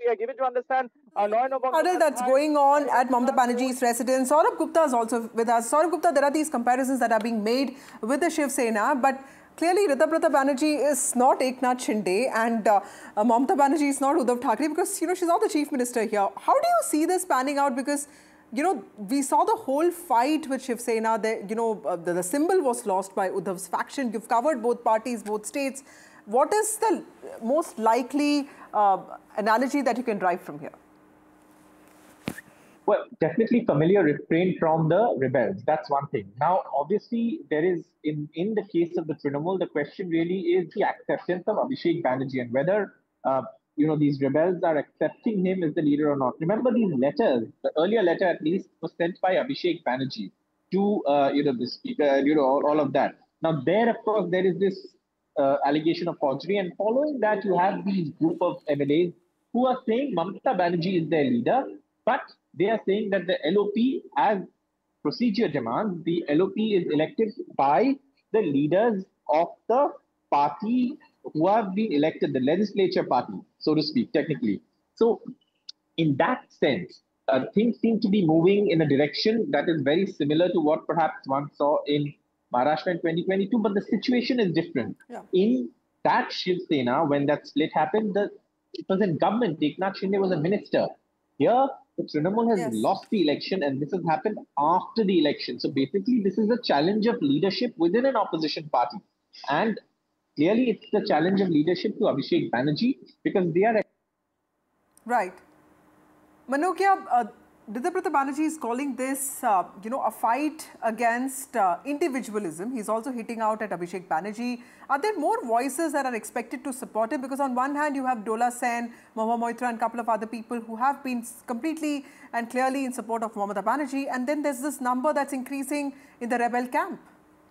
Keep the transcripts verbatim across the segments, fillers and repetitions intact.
we are given to understand uh, law and order huddle that's going on at Mamata Banerjee's residence. Saurabh Gupta is also with us. Saurabh Gupta, there are these comparisons that are being made with the Shiv Sena, but clearly Ritaprata Banerjee is not Eknath Shinde and uh, uh, Mamata Banerjee is not Uddhav Thackeray, because, you know, she's not the chief minister here. How do you see this panning out? Because, you know, we saw the whole fight with Shiv Sena. The, you know, uh, the, the symbol was lost by Uddhav's faction. You've covered both parties, both states. What is the most likely uh, analogy that you can drive from here? Well, definitely familiar refrain from the rebels. That's one thing. Now, obviously, there is, in, in the case of the Trinamool, the question really is the acceptance of Abhishek Banerjee and whether, uh, you know, these rebels are accepting him as the leader or not. Remember these letters, the earlier letter at least was sent by Abhishek Banerjee to, uh, you know, the speaker, you know, all, all of that. Now, there, of course, there is this uh, allegation of forgery, and following that, you have these group of M L As who are saying Mamata Banerjee is their leader, but they are saying that the L O P, as procedure demands, the L O P is elected by the leaders of the party who have been elected, the legislature party, so to speak, technically. So, in that sense, uh, things seem to be moving in a direction that is very similar to what perhaps one saw in Maharashtra in twenty twenty-two, but the situation is different. Yeah. In that Shiv Sena, when that split happened, the, it was in government. Eknath Shinde was a minister. Here, the Trinamool has yes. lost the election, and this has happened after the election. So basically, this is a challenge of leadership within an opposition party. And clearly, it's the challenge of leadership to Abhishek Banerjee because they are... Right. Manokya, uh, Ritaprata Banerjee is calling this, uh, you know, a fight against uh, individualism. He's also hitting out at Abhishek Banerjee. Are there more voices that are expected to support him? Because on one hand, you have Dola Sen, Mahua Moitra and a couple of other people who have been completely and clearly in support of Mamata Banerjee. And then there's this number that's increasing in the rebel camp.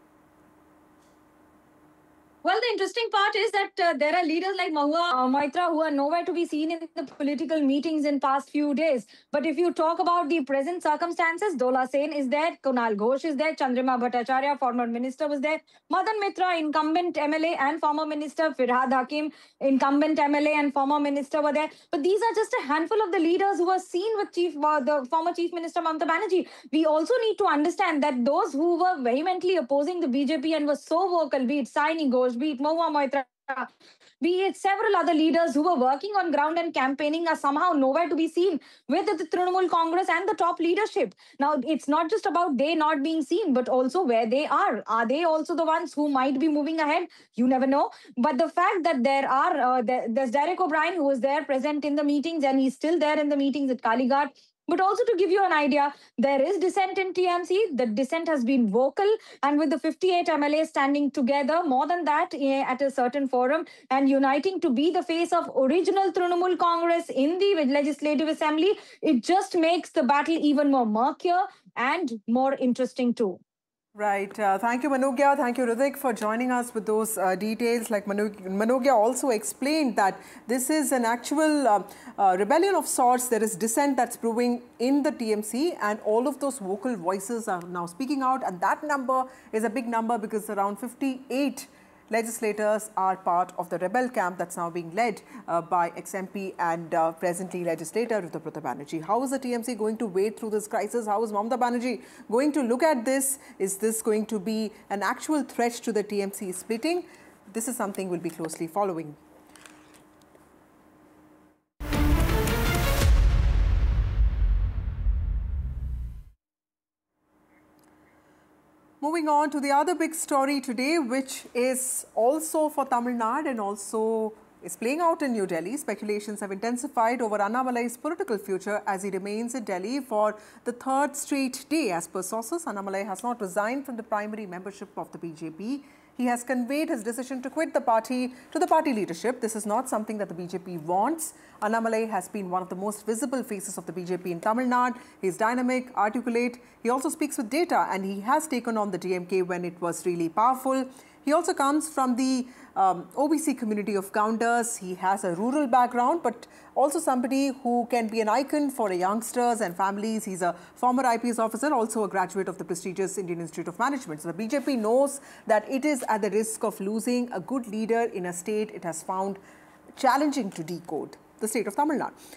Well, the interesting part is that uh, there are leaders like Mahua uh, Moitra who are nowhere to be seen in the political meetings in past few days. But if you talk about the present circumstances, Dola Sen is there, Kunal Ghosh is there, Chandrima Bhattacharya, former minister, was there, Madan Mitra, incumbent M L A and former minister, Firhad Hakim, incumbent M L A and former minister were there. But these are just a handful of the leaders who are seen with Chief, uh, the former Chief Minister Mamata Banerjee. We also need to understand that those who were vehemently opposing the B J P and were so vocal, be it Saini Ghosh, be it Mahua Moitra, be it several other leaders who were working on ground and campaigning, are somehow nowhere to be seen with the Trinamool Congress and the top leadership. Now, it's not just about they not being seen, but also where they are. Are they also the ones who might be moving ahead? You never know. But the fact that there are, uh, there, there's Derek O'Brien who was there present in the meetings, and he's still there in the meetings at Kalighat. But also to give you an idea, there is dissent in T M C. The dissent has been vocal, and with the fifty-eight M L As standing together, more than that, at a certain forum, and uniting to be the face of original Trinamool Congress in the Legislative Assembly, it just makes the battle even more murkier and more interesting too. Right. Uh, thank you, Manogya. Thank you, Hrithik, for joining us with those uh, details. Like Manogya also explained that this is an actual uh, uh, rebellion of sorts. There is dissent that's brewing in the T M C, and all of those vocal voices are now speaking out. And that number is a big number because around fifty-eight legislators are part of the rebel camp that's now being led uh, by ex M P and uh, presently legislator Ritaprata Banerjee. How is the T M C going to wade through this crisis? How is Mamata Banerjee going to look at this? Is this going to be an actual threat to the T M C splitting? This is something we'll be closely following. Moving on to the other big story today, which is also for Tamil Nadu and also is playing out in New Delhi. Speculations have intensified over Annamalai's political future as he remains in Delhi for the third straight day. As per sources, Annamalai has not resigned from the primary membership of the B J P. He has conveyed his decision to quit the party to the party leadership. This is not something that the B J P wants. Annamalai has been one of the most visible faces of the B J P in Tamil Nadu. He is dynamic, articulate. He also speaks with data, and he has taken on the D M K when it was really powerful. He also comes from the um, O B C community of Gounders. He has a rural background, but also somebody who can be an icon for youngsters and families. He's a former I P S officer, also a graduate of the prestigious Indian Institute of Management. So the B J P knows that it is at the risk of losing a good leader in a state it has found challenging to decode, the state of Tamil Nadu.